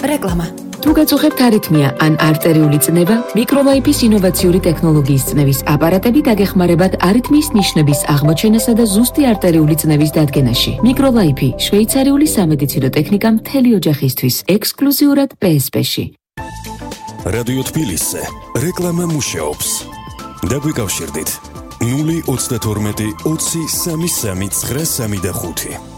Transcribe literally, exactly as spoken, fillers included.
რეკლამა. თუ გაწუხებთ არითმია ან არტერიული წნევა, მიკროლაიფის ინოვაციური ტექნოლოგიის წნევის აპარატები დაგეხმარებათ არითმიის ნიშნების აღმოჩენასა და ზუსტი არტერიული წნევის დადგენაში. მიკროლაიფი შვეიცარიული სამედიცინო ტექნიკა მთელი ოჯახისთვის, ექსკლუზიურად პე ეს პე-ში. რადიო თბილისზე რეკლამა მუშაობს. დაგვიკავშირდით ნული ოცდათორმეტი ოცი სამი სამი ცხრა სამი და ხუთი.